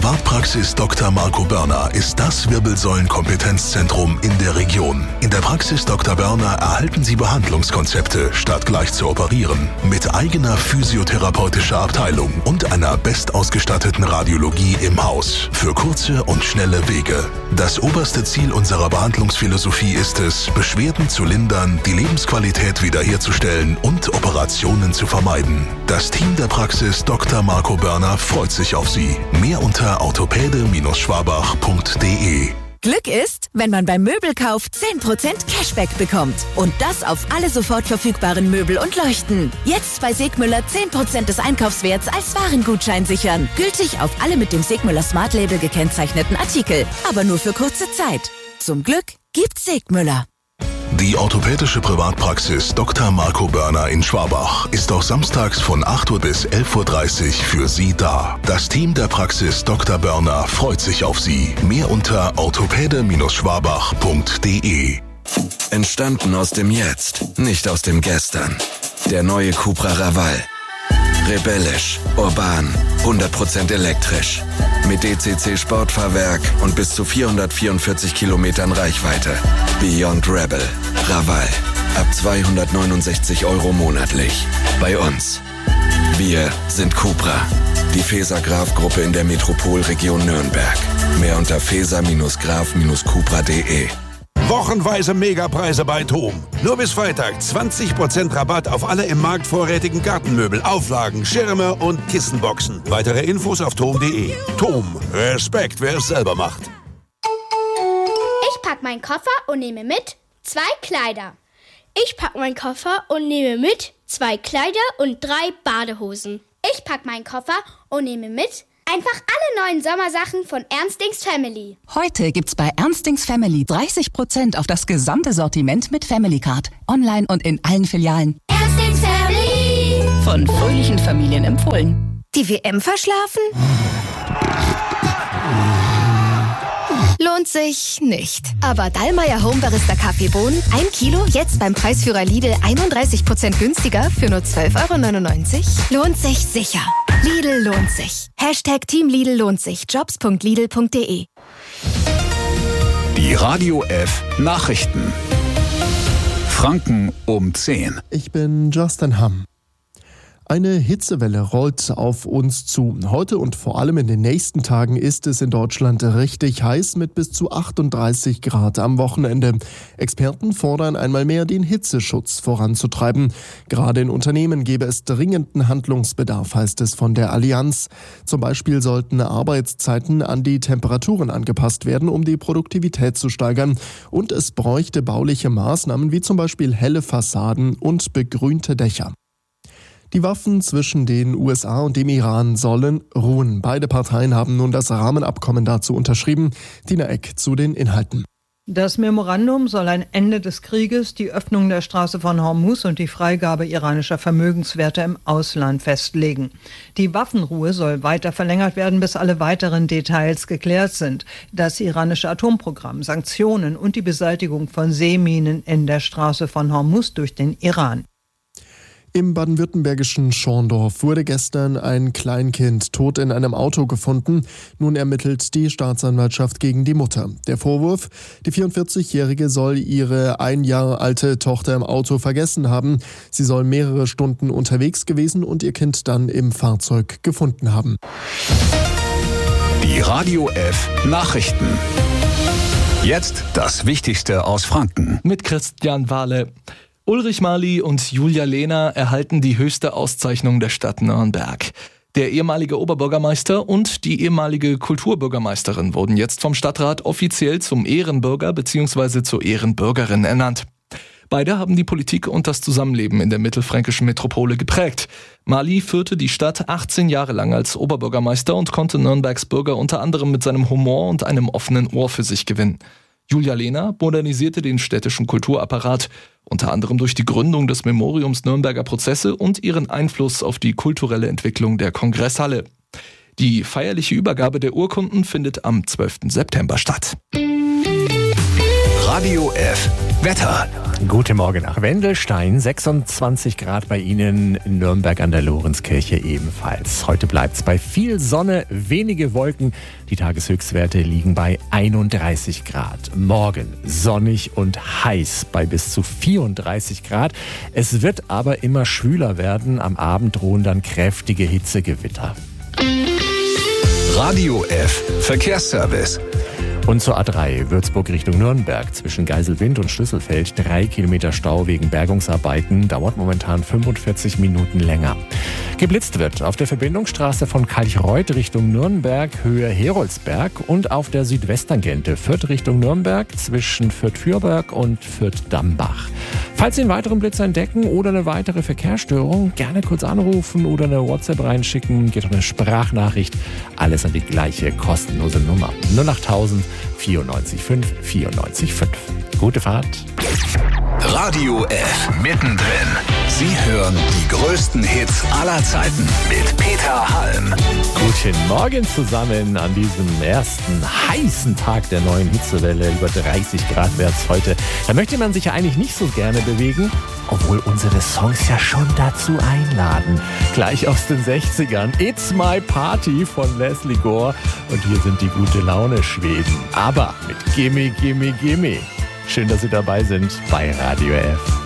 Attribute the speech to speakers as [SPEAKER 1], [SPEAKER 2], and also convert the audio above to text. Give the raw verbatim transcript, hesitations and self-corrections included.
[SPEAKER 1] Privatpraxis Doktor Marco Börner ist das Wirbelsäulen-Kompetenzzentrum in der Region. In der Praxis Doktor Börner erhalten Sie Behandlungskonzepte, statt gleich zu operieren, mit eigener physiotherapeutischer Abteilung und einer bestausgestatteten Radiologie im Haus für kurze und schnelle Wege. Das oberste Ziel unserer Behandlungsphilosophie ist es, Beschwerden zu lindern, die Lebensqualität wiederherzustellen und Operationen zu vermeiden. Das Team der Praxis Doktor Marco Börner freut sich auf Sie. Mehr unter orthopäde Schwabach punkt de.
[SPEAKER 2] Glück ist, wenn man beim Möbelkauf zehn Prozent Cashback bekommt. Und das auf alle sofort verfügbaren Möbel und Leuchten. Jetzt bei Segmüller zehn Prozent des Einkaufswerts als Warengutschein sichern. Gültig auf alle mit dem Segmüller Smart Label gekennzeichneten Artikel. Aber nur für kurze Zeit. Zum Glück gibt's Segmüller.
[SPEAKER 1] Die orthopädische Privatpraxis Doktor Marco Börner in Schwabach ist auch samstags von acht Uhr bis elf Uhr dreißig für Sie da. Das Team der Praxis Doktor Börner freut sich auf Sie. Mehr unter orthopäde Schwabach punkt de.
[SPEAKER 3] Entstanden aus dem Jetzt, nicht aus dem Gestern. Der neue Cupra Raval. Rebellisch, urban, hundert Prozent elektrisch. Mit D C C-Sportfahrwerk und bis zu vierhundertvierundvierzig Kilometern Reichweite. Beyond Rebel. Raval. Ab zweihundertneunundsechzig Euro monatlich. Bei uns. Wir sind Cupra. Die Feser-Graf-Gruppe in der Metropolregion Nürnberg. Mehr unter feser graf cupra punkt de.
[SPEAKER 4] Wochenweise Megapreise bei TOM. Nur bis Freitag zwanzig Prozent Rabatt auf alle im Markt vorrätigen Gartenmöbel, Auflagen, Schirme und Kissenboxen. Weitere Infos auf tom punkt de. TOM. Respekt, wer es selber macht.
[SPEAKER 5] Ich pack meinen Koffer und nehme mit zwei Kleider.
[SPEAKER 6] Ich pack meinen Koffer und nehme mit zwei Kleider und drei Badehosen.
[SPEAKER 5] Ich pack meinen Koffer und nehme mit einfach alle neuen Sommersachen von Ernstings Family.
[SPEAKER 7] Heute gibt's bei Ernstings Family dreißig Prozent auf das gesamte Sortiment mit Family Card. Online und in allen Filialen.
[SPEAKER 5] Ernstings Family.
[SPEAKER 7] Von fröhlichen Familien empfohlen.
[SPEAKER 2] Die W M verschlafen? Lohnt sich nicht. Aber Dallmayr Home Barista Kaffeebohnen, ein Kilo, jetzt beim Preisführer Lidl einunddreißig Prozent günstiger für nur zwölf Euro neunundneunzig. Lohnt sich sicher. Lidl lohnt sich. Hashtag Team Lidl lohnt sich. jobs punkt lidl punkt de.
[SPEAKER 8] Die Radio F Nachrichten. Franken um zehn.
[SPEAKER 9] Ich bin Justin Hamm. Eine Hitzewelle rollt auf uns zu. Heute und vor allem in den nächsten Tagen ist es in Deutschland richtig heiß mit bis zu achtunddreißig Grad am Wochenende. Experten fordern einmal mehr, den Hitzeschutz voranzutreiben. Gerade in Unternehmen gäbe es dringenden Handlungsbedarf, heißt es von der Allianz. Zum Beispiel sollten Arbeitszeiten an die Temperaturen angepasst werden, um die Produktivität zu steigern. Und es bräuchte bauliche Maßnahmen wie zum Beispiel helle Fassaden und begrünte Dächer. Die Waffen zwischen den U S A und dem Iran sollen ruhen. Beide Parteien haben nun das Rahmenabkommen dazu unterschrieben. Dina Eck zu den Inhalten.
[SPEAKER 10] Das Memorandum soll ein Ende des Krieges, die Öffnung der Straße von Hormuz und die Freigabe iranischer Vermögenswerte im Ausland festlegen. Die Waffenruhe soll weiter verlängert werden, bis alle weiteren Details geklärt sind. Das iranische Atomprogramm, Sanktionen und die Beseitigung von Seeminen in der Straße von Hormuz durch den Iran.
[SPEAKER 9] Im baden-württembergischen Schorndorf wurde gestern ein Kleinkind tot in einem Auto gefunden. Nun ermittelt die Staatsanwaltschaft gegen die Mutter. Der Vorwurf: Die vierundvierzigjährige soll ihre ein Jahr alte Tochter im Auto vergessen haben. Sie soll mehrere Stunden unterwegs gewesen und ihr Kind dann im Fahrzeug gefunden haben.
[SPEAKER 8] Die Radio F Nachrichten. Jetzt das Wichtigste aus Franken.
[SPEAKER 11] Mit Christian Wahle. Ulrich Marli und Julia Lehner erhalten die höchste Auszeichnung der Stadt Nürnberg. Der ehemalige Oberbürgermeister und die ehemalige Kulturbürgermeisterin wurden jetzt vom Stadtrat offiziell zum Ehrenbürger bzw. zur Ehrenbürgerin ernannt. Beide haben die Politik und das Zusammenleben in der mittelfränkischen Metropole geprägt. Marli führte die Stadt achtzehn Jahre lang als Oberbürgermeister und konnte Nürnbergs Bürger unter anderem mit seinem Humor und einem offenen Ohr für sich gewinnen. Julia Lehner modernisierte den städtischen Kulturapparat, unter anderem durch die Gründung des Memoriums Nürnberger Prozesse und ihren Einfluss auf die kulturelle Entwicklung der Kongresshalle. Die feierliche Übergabe der Urkunden findet am zwölften September statt.
[SPEAKER 8] Radio F Wetter.
[SPEAKER 12] Guten Morgen nach Wendelstein. sechsundzwanzig Grad bei Ihnen, in Nürnberg an der Lorenzkirche ebenfalls. Heute bleibt es bei viel Sonne, wenige Wolken. Die Tageshöchstwerte liegen bei einunddreißig Grad. Morgen sonnig und heiß bei bis zu vierunddreißig Grad. Es wird aber immer schwüler werden. Am Abend drohen dann kräftige Hitzegewitter.
[SPEAKER 8] Radio F Verkehrsservice.
[SPEAKER 12] Und zur A drei, Würzburg Richtung Nürnberg, zwischen Geiselwind und Schlüsselfeld, drei Kilometer Stau wegen Bergungsarbeiten, dauert momentan fünfundvierzig Minuten länger. Geblitzt wird auf der Verbindungsstraße von Kalchreuth Richtung Nürnberg, Höhe Heroldsberg und auf der Südwesttangente Fürth Richtung Nürnberg, zwischen Fürth-Fürberg und Fürth-Dambach. Falls Sie einen weiteren Blitz entdecken oder eine weitere Verkehrsstörung, gerne kurz anrufen oder eine WhatsApp reinschicken, geht auch eine Sprachnachricht, alles an die gleiche kostenlose Nummer. null achttausend vierundneunzig fünf vierundneunzig fünf. Gute Fahrt.
[SPEAKER 8] Radio F mittendrin. Sie hören die größten Hits aller Zeiten mit Peter Halm.
[SPEAKER 12] Guten Morgen zusammen an diesem ersten heißen Tag der neuen Hitzewelle. Über dreißig Grad wäre es heute. Da möchte man sich ja eigentlich nicht so gerne bewegen, obwohl unsere Songs ja schon dazu einladen. Gleich aus den sechzigern. It's My Party von Leslie Gore. Und hier sind die gute Laune Schweden. Aber mit Gimme, Gimme, Gimme. Schön, dass Sie dabei sind bei Radio F.